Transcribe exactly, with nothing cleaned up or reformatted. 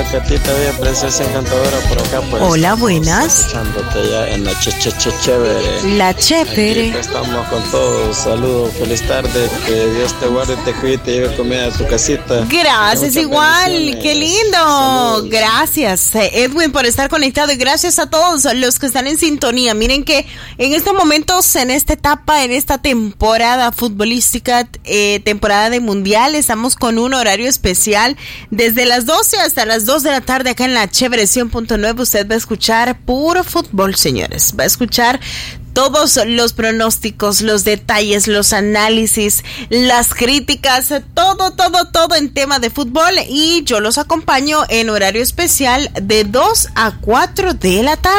Hola, Catita, bella, preciosa, encantadora por acá, pues. Hola, buenas. Escuchándote ya en la che, che, che, chévere. La chévere. Aquí, pues, estamos con todos. Saludos, feliz tarde. Que Dios te guarde, te cuide, te lleve comida a tu casita. Gracias, igual. Qué lindo. Saludos. Gracias, Edwin, por estar conectado. Y gracias a todos los que están en sintonía. Miren que en estos momentos, en esta etapa, en esta temporada futbolística, eh, temporada de mundial, estamos con un horario especial. Desde las doce hasta las dos de la tarde acá en la Chévere cien punto nueve usted va a escuchar puro fútbol, señores. Va a escuchar todos los pronósticos, los detalles, los análisis, las críticas, todo, todo, todo en tema de fútbol. Y yo los acompaño en horario especial de dos a cuatro de la tarde.